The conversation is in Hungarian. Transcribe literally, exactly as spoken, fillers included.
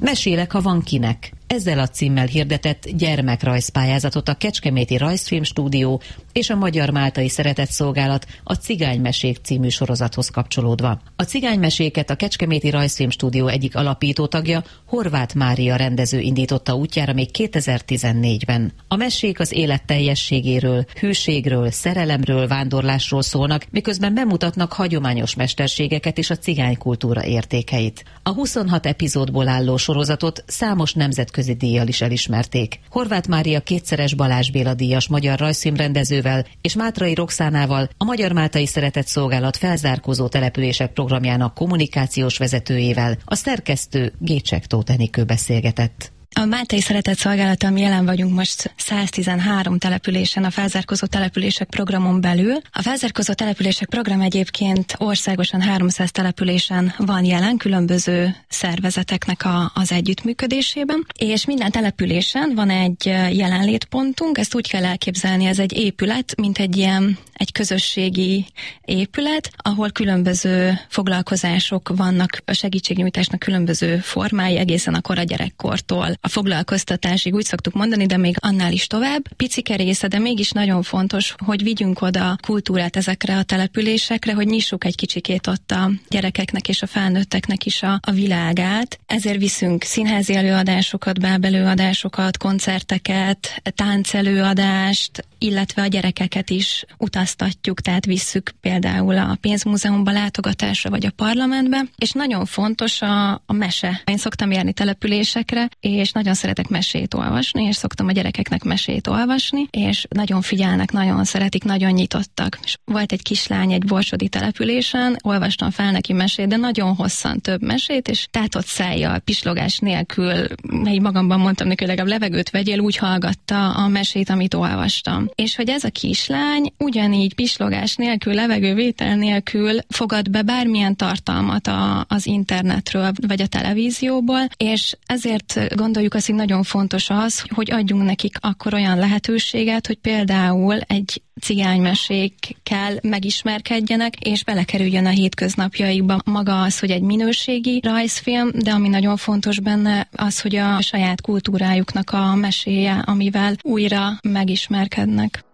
Mesélek, ha van kinek. Ezzel a címmel hirdetett gyermekrajzpályázatot a Kecskeméti Rajzfilm Stúdió és a Magyar Máltai Szeretetszolgálat a Cigánymesék című sorozathoz kapcsolódva. A cigánymeséket a Kecskeméti Rajzfilm Stúdió egyik alapító tagja, Horváth Mária rendező indította útjára még kétezer-tizennégyben. A mesék az élet teljességéről, hűségről, szerelemről, vándorlásról szólnak, miközben bemutatnak hagyományos mesterségeket és a cigánykultúra értékeit. A huszonhat epizódból álló sorozatot számos nemzetközi díjjal is elismerték. Horváth Mária kétszeres Balázs Béla díjas magyar rajzfilmrendezővel és Mátrai Roxánával, a Magyar Máltai Szeretetszolgálat felzárkózó települések programjának kommunikációs vezetőjével, a szerkesztő Gécsek Tóth Enikő beszélgetett. A Máltai Szeretetszolgálattal jelen vagyunk most száztizenhárom településen, a felzárkózó települések programon belül. A felzárkózó települések program egyébként országosan háromszáz településen van jelen, különböző szervezeteknek a, az együttműködésében, és minden településen van egy jelenlétpontunk, ezt úgy kell elképzelni, ez egy épület, mint egy ilyen egy közösségi épület, ahol különböző foglalkozások vannak, a segítségnyújtásnak különböző formái, egészen a kora gyerekkortól a foglalkoztatásig, úgy szoktuk mondani, de még annál is tovább. Picike része, de mégis nagyon fontos, hogy vigyünk oda kultúrát ezekre a településekre, hogy nyissuk egy kicsikét ott a gyerekeknek és a felnőtteknek is a, a világát. Ezért viszünk színházi előadásokat, bábelőadásokat, koncerteket, táncelőadást, illetve a gyerekeket is utaztatjuk, tehát visszük például a pénzmúzeumba látogatásra, vagy a parlamentbe, és nagyon fontos a, a mese. Én szoktam járni településekre, és nagyon szeretek mesét olvasni, és szoktam a gyerekeknek mesét olvasni, és nagyon figyelnek, nagyon szeretik, nagyon nyitottak. És volt egy kislány egy borsodi településen, olvastam fel neki mesét, de nagyon hosszan több mesét, és tátott szájjal, pislogás nélkül, így magamban mondtam neki, hogy legalább levegőt vegyél, úgy hallgatta a mesét, amit olvastam. És hogy ez a kislány ugyanígy pislogás nélkül, levegővétel nélkül fogad be bármilyen tartalmat a, az internetről, vagy a televízióból, és ezért gondoljuk azt, hogy nagyon fontos az, hogy adjunk nekik akkor olyan lehetőséget, hogy például egy cigánymesékkel megismerkedjenek, és belekerüljön a hétköznapjaikba maga az, hogy egy minőségi rajzfilm, de ami nagyon fontos benne az, hogy a saját kultúrájuknak a meséje, amivel újra megismerkednek.